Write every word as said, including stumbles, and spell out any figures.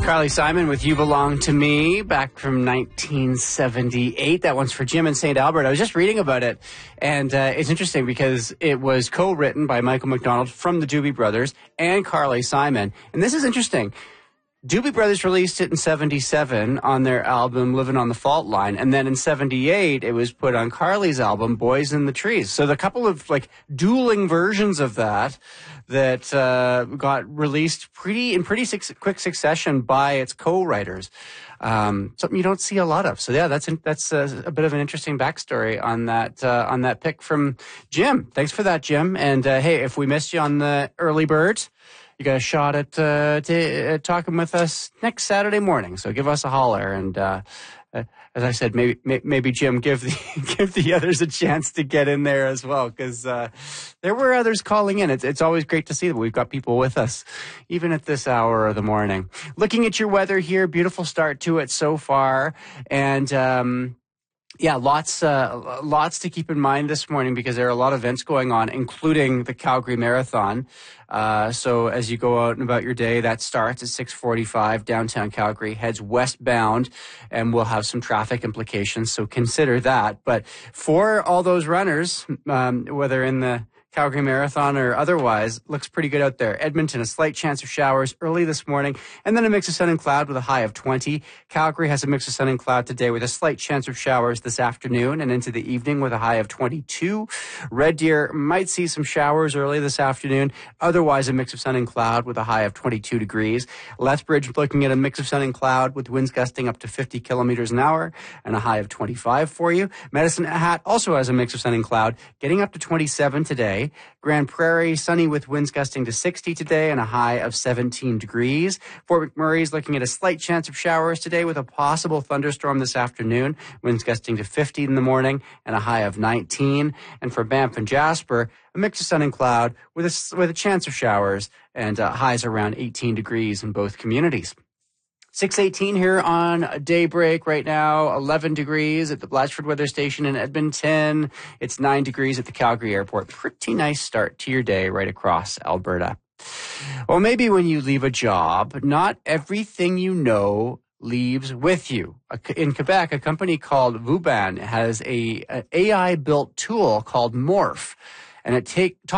Carly Simon with You Belong to Me, back from nineteen seventy-eight. That one's for Jim in Saint Albert. I was just reading about it, and uh, it's interesting because it was co-written by Michael McDonald from the Doobie Brothers and Carly Simon. And this is interesting. Doobie Brothers released it in seventy-seven on their album Living on the Fault Line, and then in seventy-eight it was put on Carly's album Boys in the Trees. So the couple of like dueling versions of that that uh, got released pretty in pretty su- quick succession by its co-writers. Um, something you don't see a lot of. So yeah, that's that's a, a bit of an interesting backstory on that uh, on that pick from Jim. Thanks for that, Jim. And uh, hey, if we missed you on the early bird, you got a shot at uh, t- uh, talking with us next Saturday morning. So give us a holler. And uh, uh, as I said, maybe may- maybe Jim give the give the others a chance to get in there as well, because uh, there were others calling in. It's it's always great to see that we've got people with us, even at this hour of the morning. Looking at your weather here, beautiful start to it so far, and. Um, Yeah, lots, uh, lots to keep in mind this morning because there are a lot of events going on, including the Calgary Marathon. Uh, so as you go out and about your day, that starts at six forty-five. Downtown Calgary heads westbound, and we'll have some traffic implications. So consider that. But for all those runners, um, whether in the Calgary Marathon or otherwise, looks pretty good out there. Edmonton, a slight chance of showers early this morning, and then a mix of sun and cloud with a high of twenty. Calgary has a mix of sun and cloud today with a slight chance of showers this afternoon and into the evening with a high of twenty-two. Red Deer might see some showers early this afternoon. Otherwise, a mix of sun and cloud with a high of twenty-two degrees. Lethbridge looking at a mix of sun and cloud with winds gusting up to fifty kilometers an hour and a high of twenty-five for you. Medicine Hat also has a mix of sun and cloud, getting up to twenty-seven today. Grand Prairie, sunny with winds gusting to sixty today and a high of seventeen degrees. Fort McMurray is looking at a slight chance of showers today with a possible thunderstorm this afternoon. Winds gusting to fifty in the morning and a high of nineteen. And for Banff and Jasper, a mix of sun and cloud with a, with a chance of showers and uh, highs around eighteen degrees in both communities. six eighteen here on Daybreak right now, eleven degrees at the Blatchford Weather Station in Edmonton. It's nine degrees at the Calgary Airport. Pretty nice start to your day right across Alberta. Well, maybe when you leave a job, not everything you know leaves with you. In Quebec, a company called Vuban has a, a AI-built tool called Morph, and it take